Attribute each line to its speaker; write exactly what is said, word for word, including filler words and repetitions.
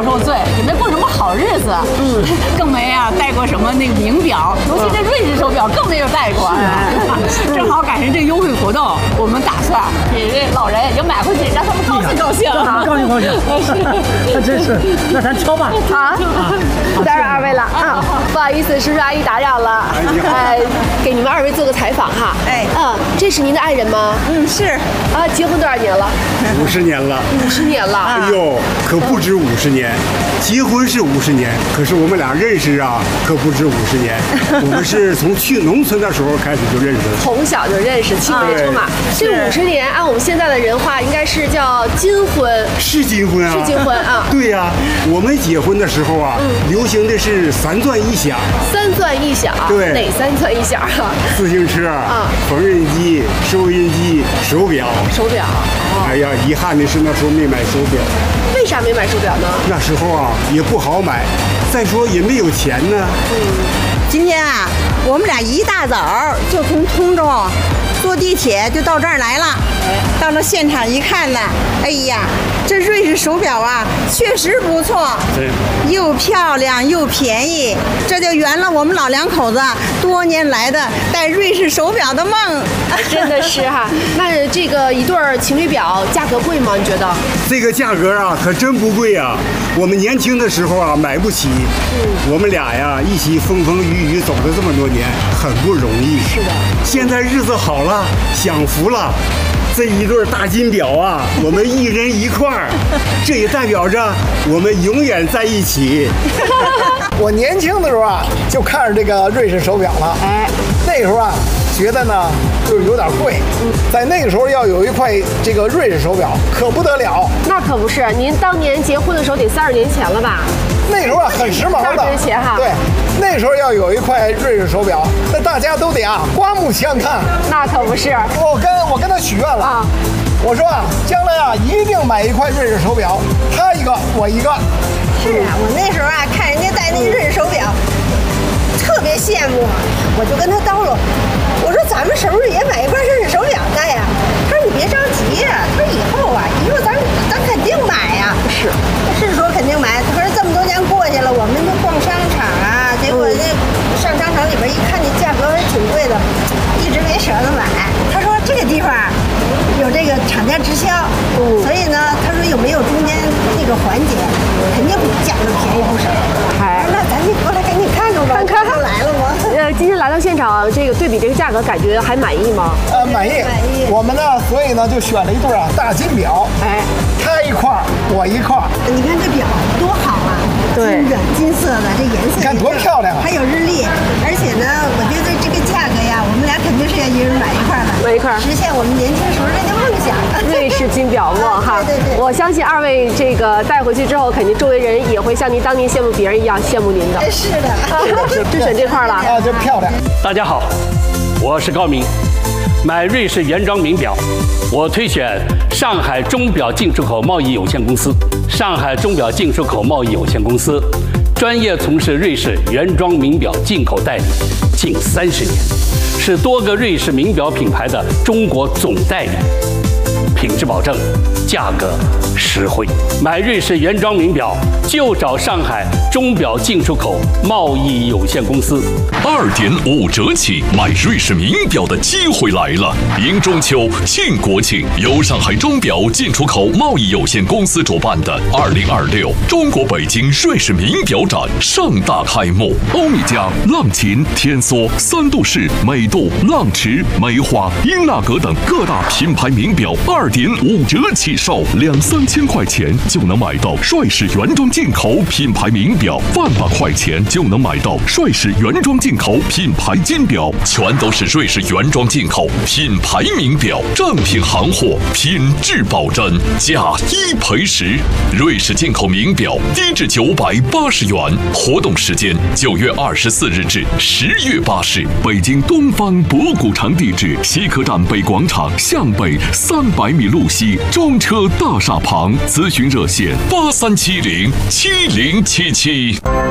Speaker 1: 受罪，也没过什么好日子，嗯，更没啊戴过什么那个名表，尤其这瑞士手表更没有戴过。正好赶上这优惠活动，我们打算给这老人也买回去，让他们高兴高兴啊！
Speaker 2: 高兴高兴，那真是，那咱挑吧。
Speaker 3: 好，打扰二位了啊，不好意思，叔叔阿姨打扰了。呃，给你们二位做个采访哈。
Speaker 4: 哎，
Speaker 3: 嗯，这是您的爱人吗？
Speaker 4: 嗯，是。
Speaker 3: 啊，结婚多少年了？
Speaker 5: 五十年了。
Speaker 3: 五十年了。
Speaker 5: 哎呦，可不止五十年。结婚是五十年，可是我们俩认识啊，可不止五十年。我们是从去农村的时候开始就认识的，
Speaker 3: 从小就认识，青梅竹马。这五十年，按我们现在的人话，应该是叫金婚。
Speaker 5: 是金婚啊，
Speaker 3: 是金婚啊。
Speaker 5: 对呀、啊，我们结婚的时候啊，嗯、流行的是三钻一响。
Speaker 3: 三钻一响，
Speaker 5: 对，
Speaker 3: 哪三钻一响啊？
Speaker 5: 自行车啊，缝纫机、收音机、手表。
Speaker 3: 手表。
Speaker 5: 哦、哎呀，遗憾的是那时候没买手表。
Speaker 3: 为啥没买手表呢？
Speaker 5: 那时候啊也不好买，再说也没有钱呢。
Speaker 4: 嗯，今天啊，我们俩一大早就从通州坐地铁就到这儿来了。到了现场一看呢，哎呀，这瑞士手表啊，确实不错，又漂亮又便宜，这就圆了我们老两口子多年来的戴瑞士手表的梦。
Speaker 3: 真的是哈，那这个一对情侣表价格贵吗？你觉得？
Speaker 5: 这个价格啊，可真不贵啊。我们年轻的时候啊，买不起。嗯，我们俩呀，一起风风雨雨走了这么多年，很不容易。
Speaker 3: 是的。
Speaker 5: 现在日子好了，享福了。这一对大金表啊，我们一人一块儿，这也代表着我们永远在一起。
Speaker 2: 我年轻的时候啊，就看着这个瑞士手表了。哎，那时候啊，觉得呢就是有点贵。嗯，在那个时候要有一块这个瑞士手表，可不得了。
Speaker 3: 那可不是，您当年结婚的时候得三十年前了吧？
Speaker 2: 那时候啊，很时髦的。
Speaker 3: 三十年前哈。
Speaker 2: 对，那时候要有一块瑞士手表，那大家都得啊刮目相看。
Speaker 3: 那可不是。
Speaker 2: 我跟我跟他许愿了。啊，我说啊，将来啊一定买一块瑞士手表，他一个我一个。
Speaker 4: 是啊，我那时候啊看人家戴那个瑞士手表，特别羡慕，我就跟他叨唠，我说咱们是不是也买一块瑞士手表戴呀？他说你别着急呀，他说以后啊，以后咱咱肯定买呀。
Speaker 3: 是，
Speaker 4: 是说肯定买。可是这么多年过去了，我们都逛商场啊，结果那上商场里边一看，那价格还挺贵的，一直没舍得买。他说这个地方有这个厂家直销，嗯，所以呢，他说有没有中间那个环节，肯定比价格便宜不少。哎，那咱就过来赶紧看看吧，
Speaker 3: 看看
Speaker 4: 来了吗？
Speaker 3: 呃，今天来到现场，这个对比这个价格，感觉还满意吗？
Speaker 2: 呃，满意。
Speaker 4: 满意。
Speaker 2: 我们呢，所以呢就选了一对啊大金表，哎，他一块我一块。
Speaker 4: 你看这表多好啊！
Speaker 3: 对，
Speaker 4: 金的金色的，这颜色
Speaker 2: 你看多漂亮啊！
Speaker 4: 还有日历，而且呢，我觉得这个价格呀，我们俩肯定是要一人买一块的，
Speaker 3: 买一块，
Speaker 4: 实现我们年轻时候这个梦想。
Speaker 3: 瑞士金表梦哈，
Speaker 4: 对对对，
Speaker 3: 我相信二位这个带回去之后，肯定周围人也会像您当年羡慕别人一样羡慕您的。
Speaker 4: 是的，
Speaker 3: 就选这块了
Speaker 2: 啊，就漂亮。
Speaker 6: 大家好，我是高明。买瑞士原装名表，我推选上海钟表进出口贸易有限公司。上海钟表进出口贸易有限公司专业从事瑞士原装名表进口代理近三十年，是多个瑞士名表品牌的中国总代理，品质保证，价格实惠。买瑞士原装名表就找上海钟表进出口贸易有限公司。
Speaker 7: 二点五折起买瑞士名表的机会来了！迎中秋庆国庆，由上海钟表进出口贸易有限公司主办的二零二六中国北京瑞士名表展盛大开幕。欧米茄、浪琴、天梭、三度式、美度、浪驰、梅花、英纳格等各大品牌名表二点五折起售，两三千块钱就能买到帅士原装进口品牌名表，万把块钱就能买到帅士原装进口品牌金表，全都是瑞士原装进口品牌名表，正品行货，品质保真，价一赔十。瑞士进口名表低至九百八十元，活动时间九月二十四日至十月八日，北京东方博古城地址西客站北广场向北三百米路西中车大厦旁，咨询热线八三七零七零七七。